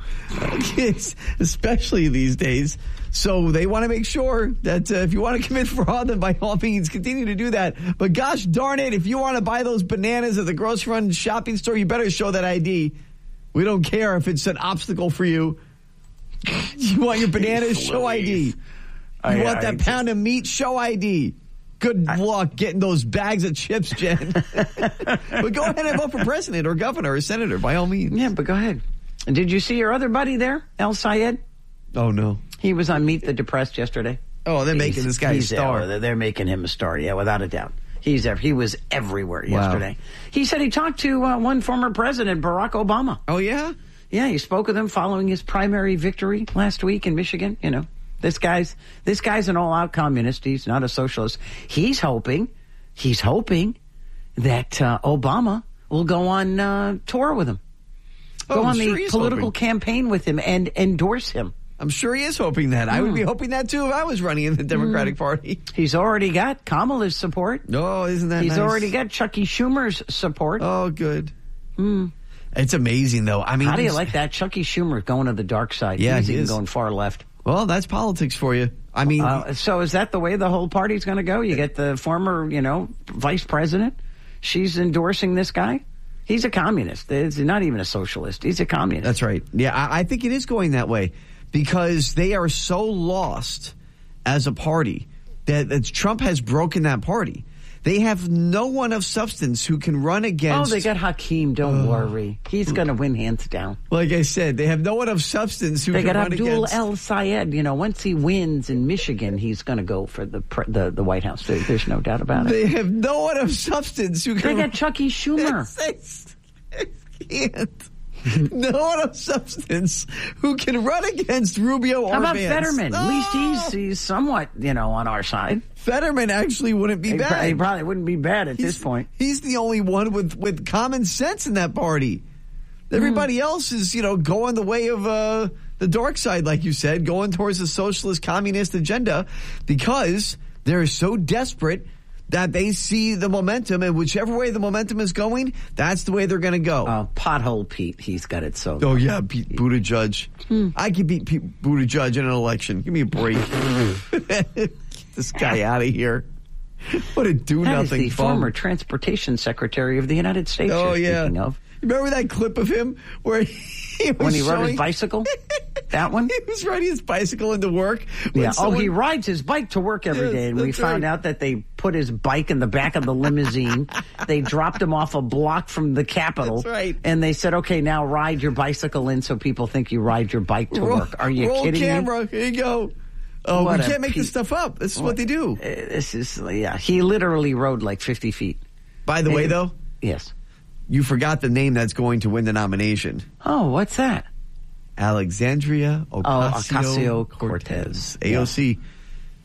Especially these days. So they want to make sure that uh, if you want to commit fraud, then by all means, continue to do that. But gosh darn it, if you want to buy those bananas at the grocery run shopping store, you better show that I D. We don't care if it's an obstacle for you. You want your bananas, show I D. You I, want I, that I, pound of meat, show I D. Good I, luck getting those bags of chips, Jen. But go ahead and vote for president or governor or senator, by all means. Yeah, but go ahead. And did you see your other buddy there, El Sayed? Oh, no. He was on Meet the Depressed yesterday. Oh, they're making he's, this guy a star. There. They're making him a star, yeah, without a doubt. He's He was everywhere wow. yesterday. He said he talked to uh, one former president, Barack Obama. Oh, yeah? Yeah, he spoke with him following his primary victory last week in Michigan, you know. This guy's this guy's an all-out communist. He's not a socialist. He's hoping, he's hoping that uh, Obama will go on uh, tour with him, oh, go I'm on sure the political hoping. campaign with him and endorse him. I'm sure he is hoping that. Mm. I would be hoping that too if I was running in the Democratic mm. Party. He's already got Kamala's support. Oh, isn't that He's nice? already got Chucky Schumer's support. Oh, good. Mm. It's amazing, though. I mean, how do you like that? Chucky Schumer going to the dark side. Yeah, he's he even is. going far left. Well, that's politics for you. I mean, uh, so is that the way the whole party's going to go? You get the former, you know, vice president. She's endorsing this guy. He's a communist. He's not even a socialist. He's a communist. That's right. Yeah, I, I think it is going that way because they are so lost as a party that, that Trump has broken that party. They have no one of substance who can run against... Oh, they got Hakeem. Don't uh, worry. He's going to win hands down. Like I said, they have no one of substance who they can run against... They got Abdul against... El Sayed. You know, once he wins in Michigan, he's going to go for the, the the White House. There, there's no doubt about it. They have no one of substance who can... They got Chucky Schumer. I can't. No one of substance who can run against Rubio or How about Vance. Fetterman? Oh! At least he's, he's somewhat, you know, on our side. Fetterman actually wouldn't be he bad. Pr- he probably wouldn't be bad at he's, this point. He's the only one with, with common sense in that party. Everybody mm. else is, you know, going the way of uh, the dark side, like you said, going towards the socialist communist agenda because they're so desperate that they see the momentum, and whichever way the momentum is going, that's the way they're going to go. Uh, Pothole Pete, he's got it so. Oh, yeah, Pete Buttigieg. Hmm. I could beat Pete Buttigieg in an election. Give me a break. Get this guy out of here. What a do-nothing That is the bum. former Transportation Secretary of the United States. Oh, you're yeah. Speaking of. Remember that clip of him where he was when he showing... rode his bicycle? That one? He was riding his bicycle into work. Yeah. Someone... Oh, he rides his bike to work every yes, day. And we found right. out that they put his bike in the back of the limousine. They dropped him off a block from the Capitol. That's right. And they said, okay, now ride your bicycle in so people think you ride your bike to roll, work. Are you roll kidding camera. me? Here you go. Oh, what we can't make pe- this stuff up. This is what, what they do. Uh, this is, yeah. He literally rode like fifty feet. By the and, way, though? Yes. You forgot the name that's going to win the nomination. Oh, what's that? Alexandria Ocasio-Cortez. Oh, Ocasio-Cortez. A O C. Yeah.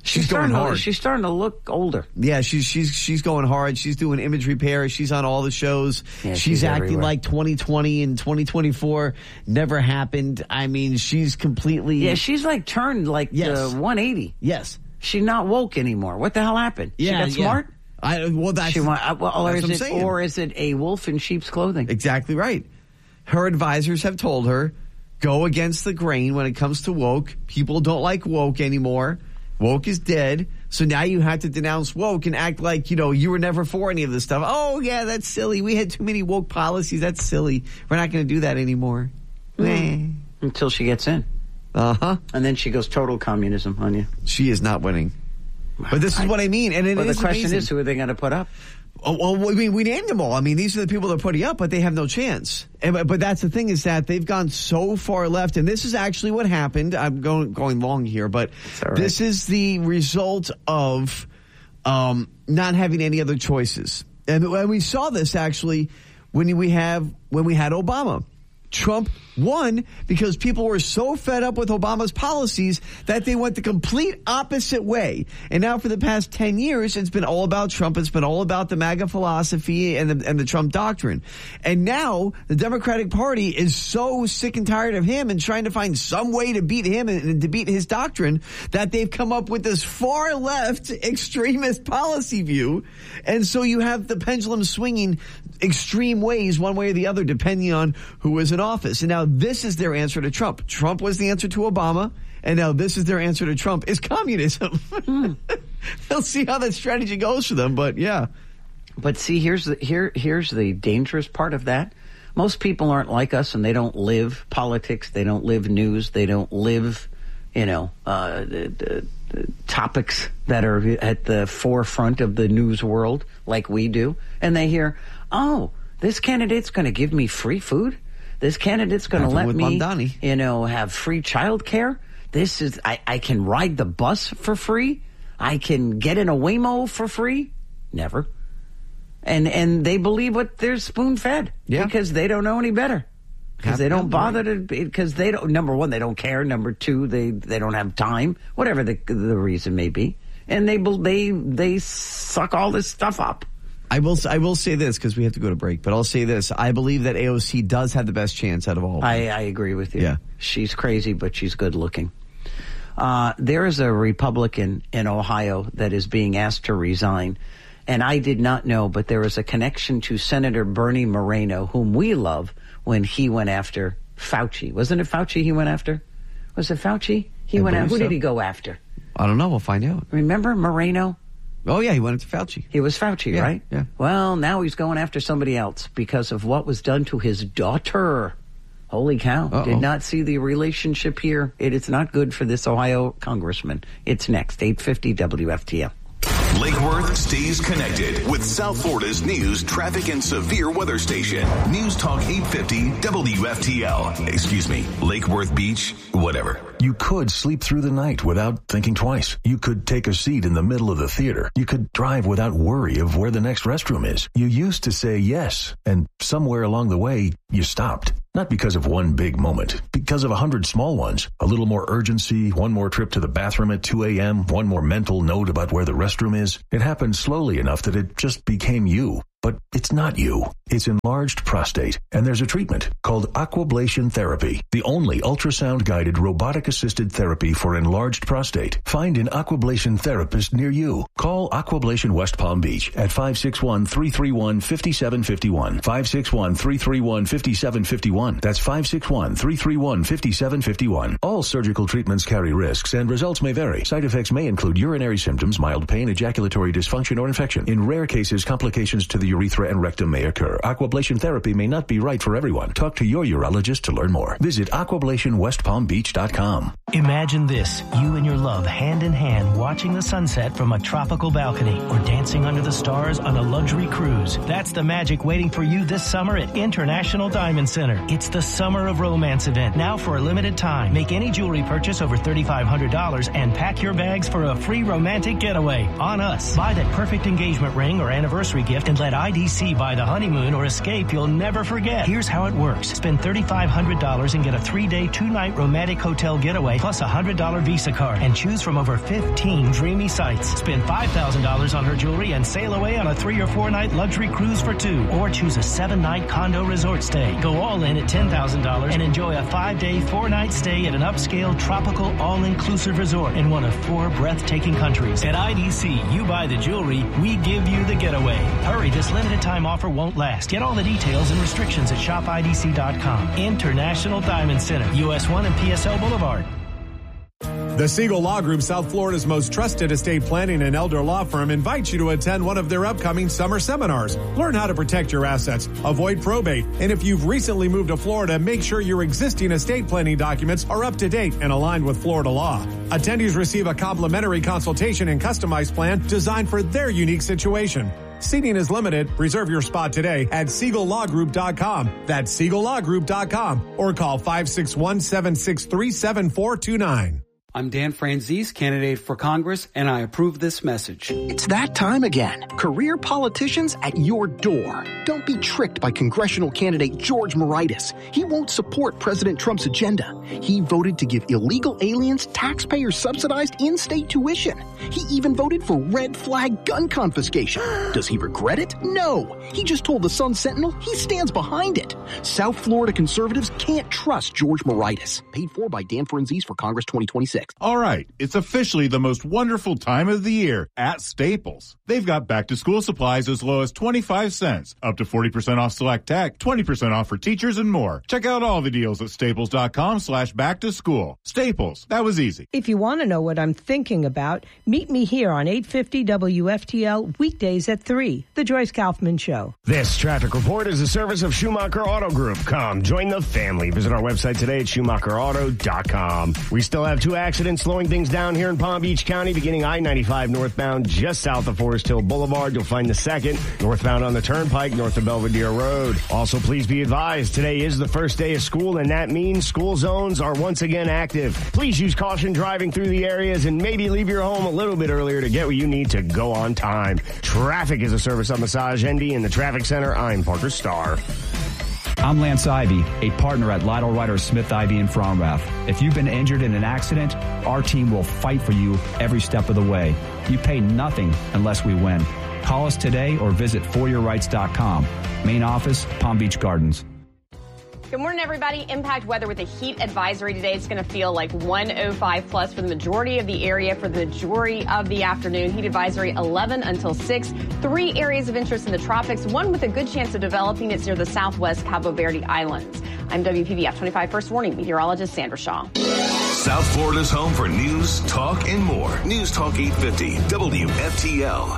She's, she's going starting hard. To, she's starting to look older. Yeah, she's she's she's going hard. She's doing image repair. She's on all the shows. Yeah, she's, she's acting everywhere. like twenty twenty and twenty twenty-four never happened. I mean, she's completely... Yeah, she's like turned like Yes. uh, one eighty. Yes. She's not woke anymore. What the hell happened? Yeah, she got yeah. smart? I, well, that's, she want, uh, well, or, that's is what I'm it, saying. or is it a wolf in sheep's clothing? Exactly right. Her advisors have told her, go against the grain when it comes to woke. People don't like woke anymore. Woke is dead. So now you have to denounce woke and act like, you know, you were never for any of this stuff. Oh, yeah, that's silly. We had too many woke policies. That's silly. We're not going to do that anymore. Mm. Until she gets in. Uh-huh. And then she goes total communism on you. She is not winning. But this is I, what I mean. And it well, is the question amazing. is, who are they going to put up? Oh, well, I mean, we named them all. I mean, these are the people they're putting up, but they have no chance. And, but, but that's the thing is that they've gone so far left, and this is actually what happened. I'm going going long here, but right. This is the result of um, not having any other choices. And, and we saw this actually when we have when we had Obama. Trump won because people were so fed up with Obama's policies that they went the complete opposite way. And now for the past ten years, it's been all about Trump. It's been all about the MAGA philosophy and the, and the Trump doctrine. And now the Democratic Party is so sick and tired of him and trying to find some way to beat him and, and to beat his doctrine that they've come up with this far left extremist policy view. And so you have the pendulum swinging extreme ways one way or the other depending on who is in office. And now this is their answer to Trump. Trump was the answer to Obama, and now this is their answer to Trump is communism. Mm. They'll see how that strategy goes for them, but yeah. But see, here's the here here's the dangerous part of that. Most people aren't like us, and they don't live politics, they don't live news, they don't live, you know, uh, the, the, the topics that are at the forefront of the news world like we do. And they hear, oh, this candidate's going to give me free food. This candidate's going to let me, Mondani. you know, have free child care. This is, I, I can ride the bus for free. I can get in a Waymo for free. Never. And and they believe what they're spoon fed. Yeah. Because they don't know any better. Because they don't bother right. to, because they don't, number one, they don't care. Number two, they, they don't have time, whatever the the reason may be. And they they they suck all this stuff up. I will I will say this because we have to go to break, but I'll say this. I believe that A O C does have the best chance out of all of them. I, I agree with you. Yeah. She's crazy, but she's good looking. Uh, there is a Republican in Ohio that is being asked to resign. And I did not know, but there is a connection to Senator Bernie Moreno, whom we love, when he went after Fauci. Wasn't it Fauci he went after? Was it Fauci? He I went after. Who so. did he go after? I don't know. We'll find out. Remember Moreno? Oh, yeah, he went into Fauci. He was Fauci, yeah, right? Yeah. Well, now he's going after somebody else because of what was done to his daughter. Holy cow. Uh-oh. Did not see the relationship here. It is not good for this Ohio congressman. It's next, eight fifty W F T L. Lake Worth stays connected with South Florida's news, traffic, and severe weather station. News Talk eight fifty W F T L. Excuse me, Lake Worth Beach, whatever. You could sleep through the night without thinking twice. You could take a seat in the middle of the theater. You could drive without worry of where the next restroom is. You used to say yes, and somewhere along the way, you stopped. Not because of one big moment, because of a hundred small ones. A little more urgency, one more trip to the bathroom at two a.m., one more mental note about where the restroom is. It happened slowly enough that it just became you. But it's not you. It's enlarged prostate, and there's a treatment called aquablation therapy, the only ultrasound-guided robotic-assisted therapy for enlarged prostate. Find an aquablation therapist near you. Call Aquablation West Palm Beach at five six one, three three one, five seven five one, five six one, three three one, five seven five one. That's five six one, three three one, five seven five one. All surgical treatments carry risks, and results may vary. Side effects may include urinary symptoms, mild pain, ejaculatory dysfunction, or infection. In rare cases, complications to the urethra and rectum may occur. Aquablation therapy may not be right for everyone. Talk to your urologist to learn more. Visit aquablation west palm beach dot com. Imagine this, you and your love hand in hand watching the sunset from a tropical balcony or dancing under the stars on a luxury cruise. That's the magic waiting for you this summer at International Diamond Center. It's the Summer of Romance event, now for a limited time. Make any jewelry purchase over three thousand five hundred dollars and pack your bags for a free romantic getaway on us. Buy that perfect engagement ring or anniversary gift and let I D C buy the honeymoon or escape you'll never forget. Here's how it works. Spend three thousand five hundred dollars and get a three-day, two-night romantic hotel getaway plus a one hundred dollars Visa card and choose from over fifteen dreamy sites. Spend five thousand dollars on her jewelry and sail away on a three or four night luxury cruise for two. Or choose a seven night condo resort stay. Go all in at ten thousand dollars and enjoy a five day, four night stay at an upscale, tropical, all-inclusive resort in one of four breathtaking countries. At I D C, you buy the jewelry, we give you the getaway. Hurry, this limited time offer won't last. Get all the details and restrictions at shop I D C dot com. International Diamond Center, U S one and P S L Boulevard. The Siegel Law Group, South Florida's most trusted estate planning and elder law firm, invites you to attend one of their upcoming summer seminars. Learn how to protect your assets, avoid probate, and if you've recently moved to Florida, make sure your existing estate planning documents are up to date and aligned with Florida law. Attendees receive a complimentary consultation and customized plan designed for their unique situation. Seating is limited. Reserve your spot today at Siegel Law Group dot com. That's Siegel Law Group dot com or call five six one, seven six three, seven four two nine. I'm Dan Franzese, candidate for Congress, and I approve this message. It's that time again. Career politicians at your door. Don't be tricked by congressional candidate George Moraitis. He won't support President Trump's agenda. He voted to give illegal aliens taxpayer-subsidized in-state tuition. He even voted for red flag gun confiscation. Does he regret it? No. He just told the Sun Sentinel he stands behind it. South Florida conservatives can't trust George Moraitis. Paid for by Dan Franzese for Congress twenty twenty-six. All right, it's officially the most wonderful time of the year at Staples. They've got back-to-school supplies as low as twenty-five cents, up to forty percent off select tech, twenty percent off for teachers, and more. Check out all the deals at staples dot com slash back to school. Staples, that was easy. If you want to know what I'm thinking about, meet me here on eight fifty W F T L weekdays at three, The Joyce Kaufman Show. This traffic report is a service of Schumacher Auto Group. Come, join the family. Visit our website today at schumacher auto dot com. We still have two accidents slowing things down here in Palm Beach County, beginning I ninety-five northbound just south of Forest Hill Boulevard. You'll find the second northbound on the Turnpike north of Belvedere Road. Also, please be advised, today is the first day of school, and that means school zones are once again active. Please use caution driving through the areas and maybe leave your home a little bit earlier to get what you need to go on time. Traffic is a service of Massage Envy in the Traffic Center. I'm Parker Starr. I'm Lance Ivy, a partner at Lytle Ryder Smith Ivy in Fromrath. If you've been injured in an accident, our team will fight for you every step of the way. You pay nothing unless we win. Call us today or visit for your rights dot com. Main office, Palm Beach Gardens. Good morning, everybody. Impact weather with a heat advisory today. It's going to feel like one oh five plus for the majority of the area for the majority of the afternoon. Heat advisory eleven until six. Three areas of interest in the tropics, one with a good chance of developing. It's near the southwest Cabo Verde Islands. I'm W P B F twenty-five First Warning meteorologist Sandra Shaw. South Florida's home for news, talk, and more. News Talk eight fifty W F T L.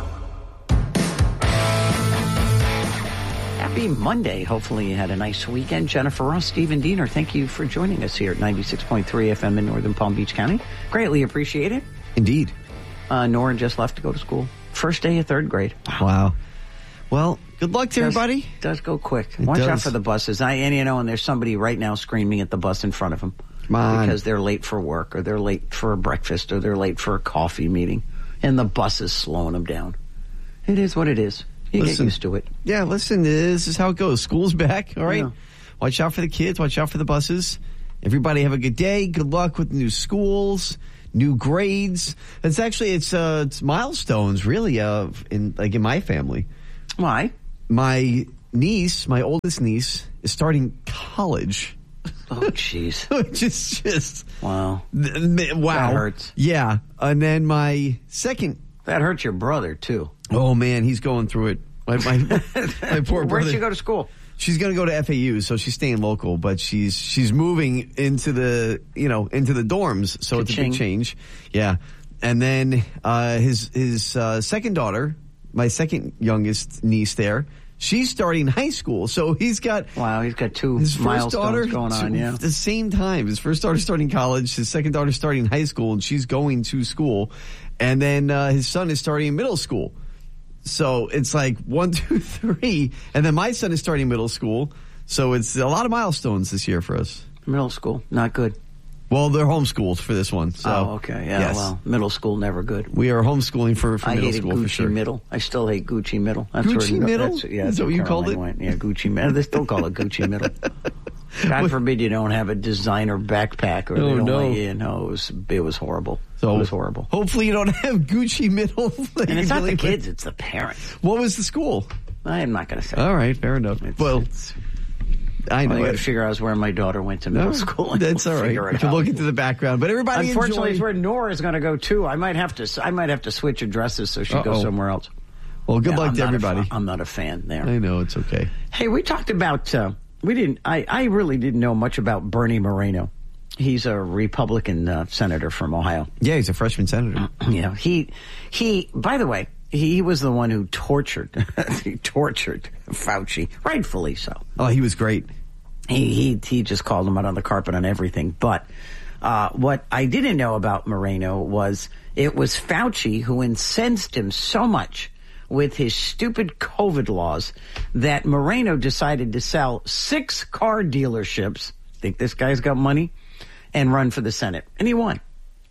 Happy Monday. Hopefully you had a nice weekend. Jennifer Ross, Stephen Diener, thank you for joining us here at ninety-six point three F M in Northern Palm Beach County. Greatly appreciate it. Indeed. Uh, Noren just left to go to school. First day of third grade. Wow. wow. Well, good luck to does, everybody. Does go quick. It Watch does. out for the buses. I, and you know, and there's somebody right now screaming at the bus in front of them. Come on. Because they're late for work, or they're late for a breakfast, or they're late for a coffee meeting. And the bus is slowing them down. It is what it is. You listen, get used to it. Yeah, listen, this is how it goes. School's back, all right? Yeah. Watch out for the kids. Watch out for the buses. Everybody have a good day. Good luck with new schools, new grades. It's actually, it's uh, it's milestones, really, uh, in like in my family. Why? My niece, my oldest niece, is starting college. Oh, jeez. Which is just... Wow. Th- wow. That hurts. Yeah. And then my second... That hurts your brother, too. Oh, man, he's going through it. My, my, my poor brother. Where'd she go to school? She's going to go to F A U, so she's staying local, but she's she's moving into the, you know, into the dorms, so it's a big change. Yeah. And then uh, his his uh, second daughter, my second youngest niece there, she's starting high school, so he's got... Wow, he's got two his milestones first daughter, going on, yeah. At the same time. His first daughter starting college, his second daughter starting high school, and she's going to school. And then uh, his son is starting middle school. So it's like one, two, three. And then my son is starting middle school. So it's a lot of milestones this year for us. Middle school, not good. Well, they're homeschooled for this one. So. Oh, okay. Yeah, yes. Well, middle school, never good. We are homeschooling for, for I middle hated school Gucci for sure. Middle. I still hate Gucci Middle. That's Gucci where, Middle? That's, yeah, Is that what you called it? Went. Yeah, Gucci Middle. They still call it Gucci Middle. God forbid you don't have a designer backpack, or Oh, they don't no. let you in. No, it was, it was horrible. So it was horrible. Hopefully you don't have Gucci middle. And it's not the kids, it's the parents. What was the school? I'm not going to say. All right, fair enough. It's, well, it's, I know. I got it. to figure out where my daughter went to middle No, school. And that's we'll all right. figure You it can out. look into the background, but everybody Unfortunately, enjoy. it's where Nora is going to go too. I might have to. I might have to switch addresses so she Uh-oh. goes somewhere else. Well, good Yeah, luck I'm to not a everybody. fa- I'm not a fan there. I know, it's okay. Hey, we talked about. Uh, we didn't. I, I really didn't know much about Bernie Moreno. He's a Republican uh, senator from Ohio. Yeah, he's a freshman senator. Yeah, he he. By the way, he was the one who tortured he tortured Fauci, rightfully so. Oh, he was great. He he he just called him out on the carpet on everything. But uh, what I didn't know about Moreno was it was Fauci who incensed him so much with his stupid COVID laws that Moreno decided to sell six car dealerships. Think this guy's got money? And run for the Senate. And he won.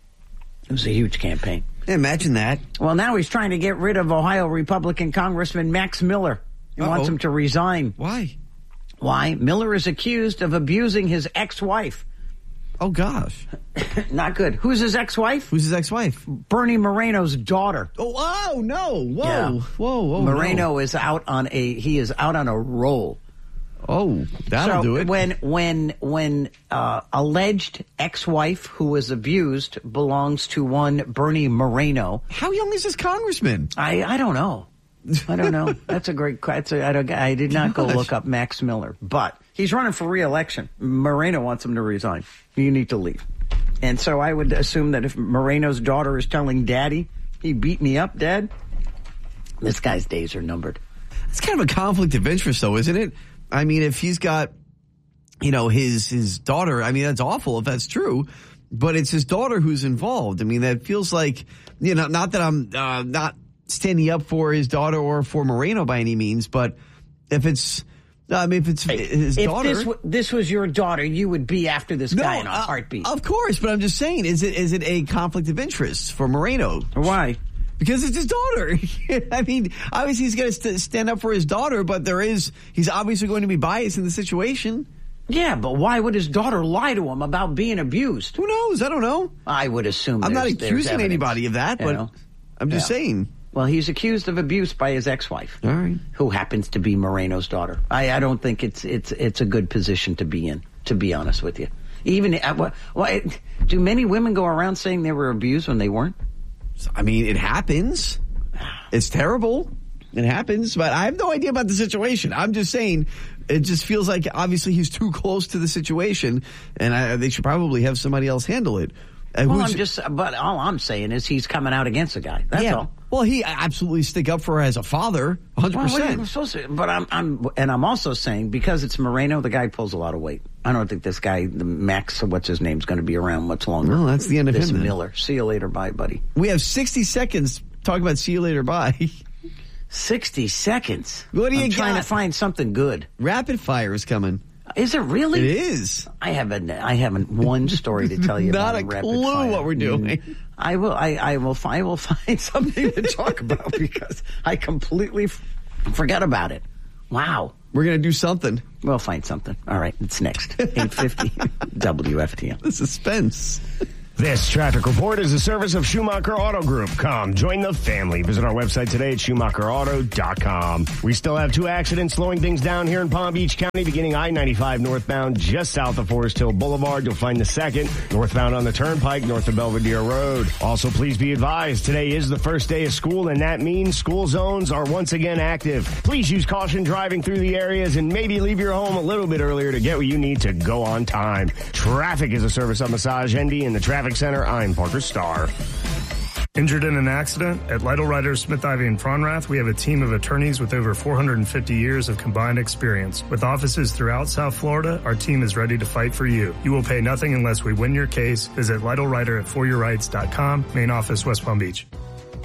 It was a huge campaign. Imagine that. Well, now he's trying to get rid of Ohio Republican Congressman Max Miller. He Uh-oh. wants him to resign. Why? Why? Miller is accused of abusing his ex-wife. Oh, gosh. Not good. Who's his ex-wife? Who's his ex-wife? Bernie Moreno's daughter. Oh, oh no. Whoa. Yeah. Whoa, whoa, Moreno no. is out on a, he is out on a roll. Oh, that'll so do it. When when when uh, alleged ex-wife who was abused belongs to one Bernie Moreno. How young is this congressman? I, I don't know. I don't know. That's a great. That's a, I, don't, I did not go Gosh. look up Max Miller, but he's running for re-election. Moreno wants him to resign. You need to leave. And so I would assume that if Moreno's daughter is telling Daddy he beat me up, Dad, this guy's days are numbered. It's kind of a conflict of interest, though, isn't it? I mean, if he's got, you know, his his daughter, I mean, that's awful if that's true, but it's his daughter who's involved. I mean, that feels like, you know, not that I'm uh, not standing up for his daughter or for Moreno by any means, but if it's, I mean, if it's his if daughter. this, w- this was your daughter, you would be after this No, guy in a uh, heartbeat. Of course, but I'm just saying, is it is it a conflict of interest for Moreno? Why? Because it's his daughter. I mean, obviously he's going to st- stand up for his daughter, but there is, he's obviously going to be biased in the situation. Yeah, but why would his daughter lie to him about being abused? Who knows? I don't know. I would assume. I'm not there's- there's accusing evidence, anybody of that, you but know? I'm just Yeah. saying. Well, he's accused of abuse by his ex-wife, All right. who happens to be Moreno's daughter. I, I don't think it's it's it's a good position to be in, to be honest with you. Even uh, why do many women go around saying they were abused when they weren't? I mean, it happens. It's terrible. It happens, but I have no idea about the situation. I'm just saying, it just feels like obviously he's too close to the situation, and I, they should probably have somebody else handle it. Uh, Well, who's- I'm just, but all I'm saying is he's coming out against a guy. That's yeah. all. Well, he absolutely stick up for her as a father, one hundred Well, what are you percent. supposed to? But I'm, I'm, and I'm also saying because it's Moreno, the guy pulls a lot of weight. I don't think this guy, the Max, what's his name, is going to be around much longer. Well, that's the end of this him then. Miller. See you later, bye, buddy. We have sixty seconds. Talk about see you later, bye. Sixty seconds. What do you I'm trying got? to find something good. Rapid fire is coming. Is it really? It is. I haven't. I haven't one story to tell you. Not about a rapid clue fire. what we're doing. Mm. I will. I, I will. I will find something to talk about because I completely f- forgot about it. Wow. We're gonna do something. We'll find something. All right. It's next. eight fifty W F T M. The suspense. This traffic report is a service of Schumacher Auto Group. Come, join the family. Visit our website today at Schumacher Auto dot com. We still have two accidents slowing things down here in Palm Beach County, beginning I ninety-five northbound just south of Forest Hill Boulevard. You'll find the second northbound on the Turnpike north of Belvedere Road. Also, please be advised, today is the first day of school, and that means school zones are once again active. Please use caution driving through the areas and maybe leave your home a little bit earlier to get what you need to go on time. Traffic is a service of Massage Endy in the Traffic Center. I'm Parker Starr. Injured in an accident? At Lytle Writers, Smith, Ivy, and Fronrath, we have a team of attorneys with over four hundred fifty years of combined experience. With offices throughout South Florida, our team is ready to fight for you. You will pay nothing unless we win your case. Visit Lytle Writer at for your rights dot com, main office, West Palm Beach.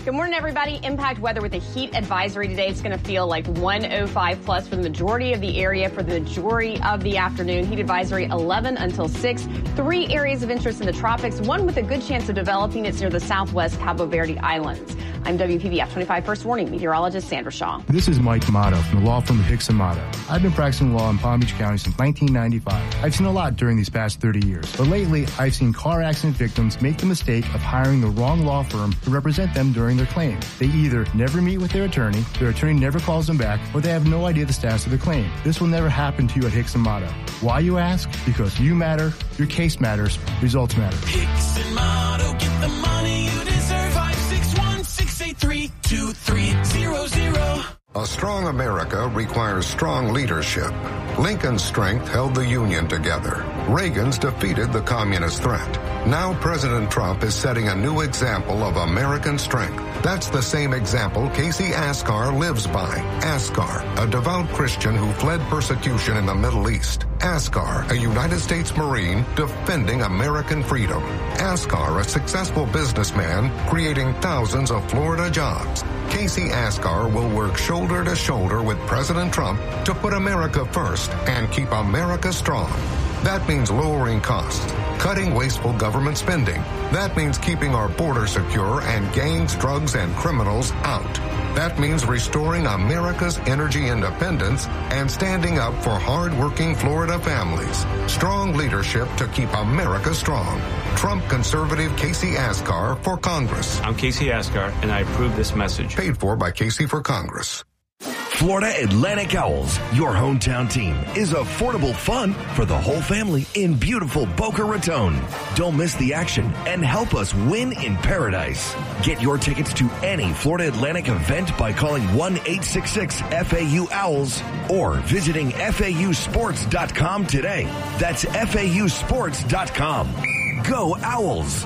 Good morning, everybody. Impact weather with a heat advisory today. It's going to feel like one oh five plus for the majority of the area for the majority of the afternoon. Heat advisory eleven until six. Three areas of interest in the tropics, one with a good chance of developing. It's near the southwest Cabo Verde Islands. I'm W P B F twenty-five First Warning meteorologist Sandra Shaw. This is Mike Motto from the law firm of Hicks and Motto. I've been practicing law in Palm Beach County since nineteen ninety-five. I've seen a lot during these past thirty years, but lately I've seen car accident victims make the mistake of hiring the wrong law firm to represent them during their claim. They either never meet with their attorney, their attorney never calls them back, or they have no idea the status of their claim. This will never happen to you at Hicks and Motto. Why, you ask? Because you matter, your case matters, results matter. Hicks and Motto, get the money you deserve. five six one, six eight three, two three zero zero. A strong America requires strong leadership. Lincoln's strength held the Union together. Reagan's defeated the communist threat. Now President Trump is setting a new example of American strength. That's the same example Casey Askar lives by. Askar, a devout Christian who fled persecution in the Middle East. Askar, a United States Marine defending American freedom. Askar, a successful businessman creating thousands of Florida jobs. Casey Askar will work shoulder to shoulder with President Trump to put America first and keep America strong. That means lowering costs, cutting wasteful government spending. That means keeping our border secure and gangs, drugs, and criminals out. That means restoring America's energy independence and standing up for hard-working Florida families. Strong leadership to keep America strong. Trump conservative Casey Askar for Congress. I'm Casey Askar, and I approve this message. Paid for by Casey for Congress. Florida Atlantic Owls, your hometown team, is affordable fun for the whole family in beautiful Boca Raton. Don't miss the action and help us win in paradise. Get your tickets to any Florida Atlantic event by calling one eight six six F A U Owls or visiting F A U sports dot com today. That's F A U sports dot com. Go Owls!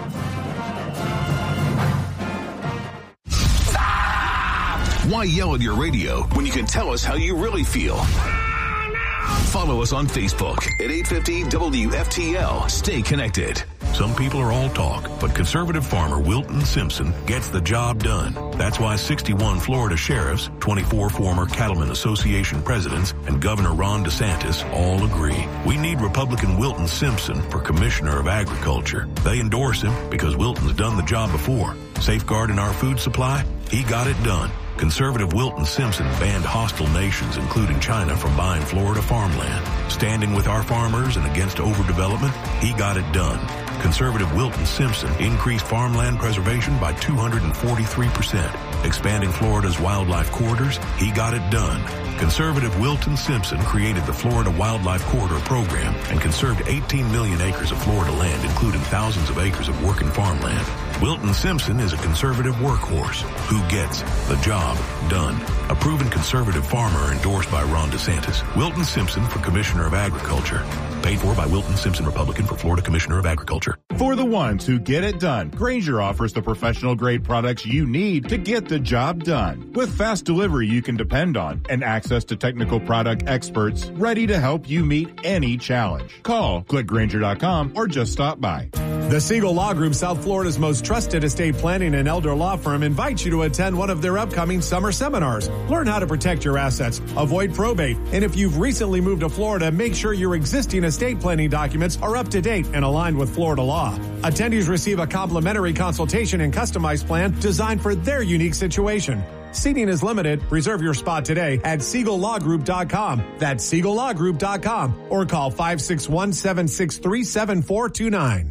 Why yell at your radio when you can tell us how you really feel? Follow us on Facebook at eight fifty W F T L. Stay connected. Some people are all talk, but conservative farmer Wilton Simpson gets the job done. That's why sixty-one Florida sheriffs, twenty-four former Cattlemen Association presidents, and Governor Ron DeSantis all agree. We need Republican Wilton Simpson for Commissioner of Agriculture. They endorse him because Wilton's done the job before. Safeguarding our food supply, he got it done. Conservative Wilton Simpson banned hostile nations, including China, from buying Florida farmland. Standing with our farmers and against overdevelopment, he got it done. Conservative Wilton Simpson increased farmland preservation by two hundred forty-three percent. Expanding Florida's wildlife corridors, he got it done. Conservative Wilton Simpson created the Florida Wildlife Corridor Program and conserved eighteen million acres of Florida land, including thousands of acres of working farmland. Wilton Simpson is a conservative workhorse who gets the job done. A proven conservative farmer endorsed by Ron DeSantis. Wilton Simpson for Commissioner of Agriculture. Paid for by Wilton Simpson, Republican, for Florida Commissioner of Agriculture. For the ones who get it done, Grainger offers the professional-grade products you need to get the job done. With fast delivery you can depend on and access to technical product experts ready to help you meet any challenge. Call, click Grainger dot com, or just stop by. The Siegel Law Group, South Florida's most trusted estate planning and elder law firm, invites you to attend one of their upcoming summer seminars. Learn how to protect your assets, avoid probate, and if you've recently moved to Florida, make sure your existing estate planning documents are up to date and aligned with Florida law. Attendees receive a complimentary consultation and customized plan designed for their unique situation. Seating is limited. Reserve your spot today at Siegel Law Group dot com. That's Siegel Law Group dot com or call five six one, seven six three, seven four two nine.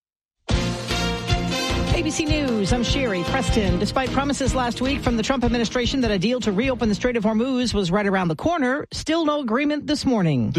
A B C News, I'm Sherry Preston. Despite promises last week from the Trump administration that a deal to reopen the Strait of Hormuz was right around the corner, still no agreement this morning.